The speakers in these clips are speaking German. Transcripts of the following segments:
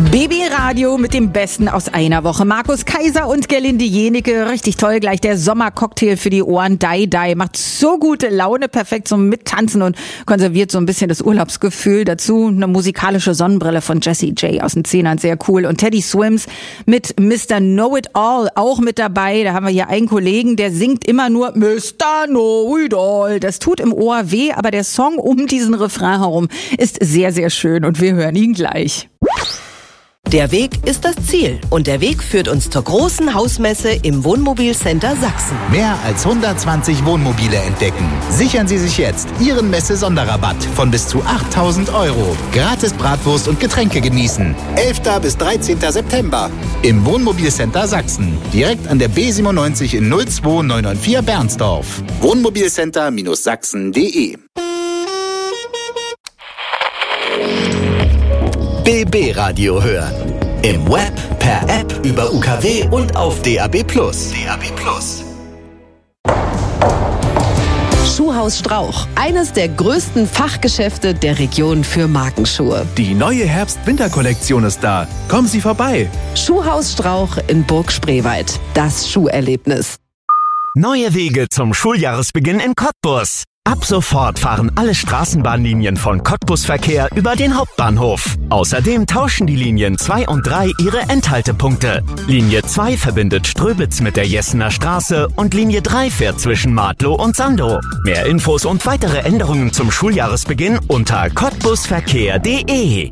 BB-Radio mit dem Besten aus einer Woche. Markus Kaiser und Gerlinde Jenike. Richtig toll, gleich der Sommercocktail für die Ohren. Dai Dai macht so gute Laune, perfekt zum Mittanzen und konserviert so ein bisschen das Urlaubsgefühl. Dazu eine musikalische Sonnenbrille von Jessie J aus den Zehnern, sehr cool. Und Teddy Swims mit Mr. Know-It-All auch mit dabei. Da haben wir hier einen Kollegen, der singt immer nur Mr. Know-It-All. Das tut im Ohr weh, aber der Song um diesen Refrain herum ist sehr, sehr schön und wir hören ihn gleich. Der Weg ist das Ziel und der Weg führt uns zur großen Hausmesse im Wohnmobilcenter Sachsen. Mehr als 120 Wohnmobile entdecken. Sichern Sie sich jetzt Ihren Messe-Sonderrabatt von bis zu 8.000 €. Gratis Bratwurst und Getränke genießen. 11. bis 13. September im Wohnmobilcenter Sachsen. Direkt an der B97 in 02994 Bernsdorf. Wohnmobilcenter-sachsen.de. BB-Radio hören. Im Web, per App, über UKW und auf DAB+. Schuhhaus Strauch, eines der größten Fachgeschäfte der Region für Markenschuhe. Die neue Herbst-Winter-Kollektion ist da. Kommen Sie vorbei. Schuhhaus Strauch in Burg Spreewald. Das Schuherlebnis. Neue Wege zum Schuljahresbeginn in Cottbus. Ab sofort fahren alle Straßenbahnlinien von Cottbus Verkehr über den Hauptbahnhof. Außerdem tauschen die Linien 2 und 3 ihre Endhaltepunkte. Linie 2 verbindet Ströbitz mit der Jessener Straße und Linie 3 fährt zwischen Martlow und Sandow. Mehr Infos und weitere Änderungen zum Schuljahresbeginn unter cottbusverkehr.de.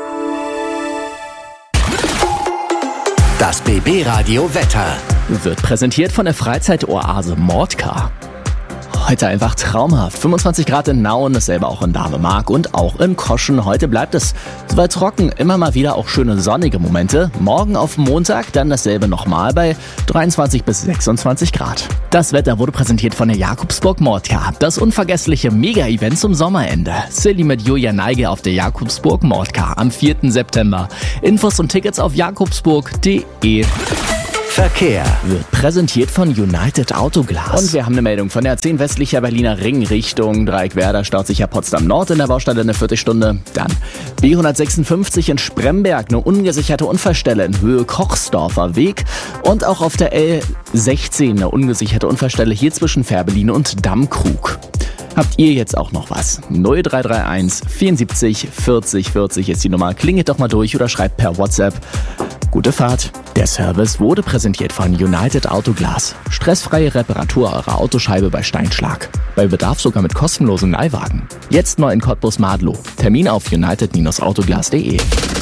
Das BB-Radio Wetter wird präsentiert von der Freizeitoase Mordka. Heute einfach traumhaft. 25 Grad in Nauen, dasselbe auch in Davemark und auch in Koschen. Heute bleibt es soweit trocken, immer mal wieder auch schöne sonnige Momente. Morgen auf Montag dann dasselbe nochmal bei 23 bis 26 Grad. Das Wetter wurde präsentiert von der Jakobsburg Mordka. Das unvergessliche Mega-Event zum Sommerende. Silly mit Julia Neige auf der Jakobsburg Mordka am 4. September. Infos und Tickets auf jakobsburg.de. Verkehr wird präsentiert von United Autoglas. Und wir haben eine Meldung von der 10 westlicher Berliner Ring Richtung Dreieckwerder, staut sich ja Potsdam Nord in der Baustelle eine Viertelstunde. Dann B156 in Spremberg, eine ungesicherte Unfallstelle in Höhe Kochsdorfer Weg. Und auch auf der L16 eine ungesicherte Unfallstelle hier zwischen Fährberlin und Dammkrug. Habt ihr jetzt auch noch was? 0331 74 40 40 ist die Nummer. Klingelt doch mal durch oder schreibt per WhatsApp. Gute Fahrt. Der Service wurde präsentiert von United Autoglas. Stressfreie Reparatur eurer Autoscheibe bei Steinschlag. Bei Bedarf sogar mit kostenlosen Leihwagen. Jetzt neu in Cottbus-Madlow. Termin auf united-autoglas.de.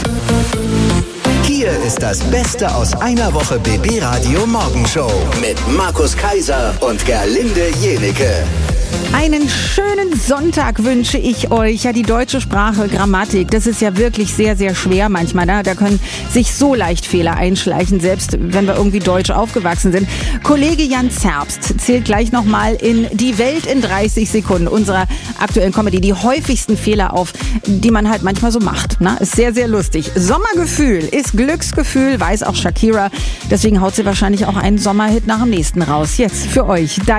Hier ist das Beste aus einer Woche BB-Radio Morgenshow mit Markus Kaiser und Gerlinde Jenike. Einen schönen Sonntag wünsche ich euch. Ja, die deutsche Sprache, Grammatik, das ist ja wirklich sehr, sehr schwer manchmal. Da können sich so leicht Fehler einschleichen, selbst wenn wir irgendwie deutsch aufgewachsen sind. Kollege Jan Zerbst zählt gleich nochmal in Die Welt in 30 Sekunden unserer aktuellen Comedy die häufigsten Fehler auf, die man halt manchmal so macht. Ist sehr, sehr lustig. Sommergefühl ist Glücksgefühl, weiß auch Shakira. Deswegen haut sie wahrscheinlich auch einen Sommerhit nach dem nächsten raus. Jetzt für euch.